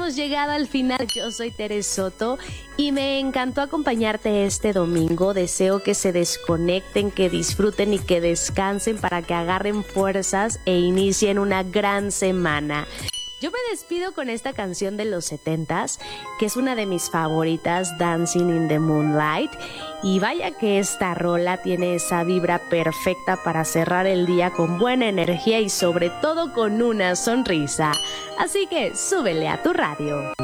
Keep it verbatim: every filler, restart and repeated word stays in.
hemos llegado al final. Yo soy Teres Soto y me encantó acompañarte este domingo. Deseo que se desconecten, que disfruten y que descansen para que agarren fuerzas e inicien una gran semana. Yo me despido con esta canción de los setentas, que es una de mis favoritas, Dancing in the Moonlight. Y vaya que esta rola tiene esa vibra perfecta para cerrar el día con buena energía y sobre todo con una sonrisa. Así que súbele a tu radio.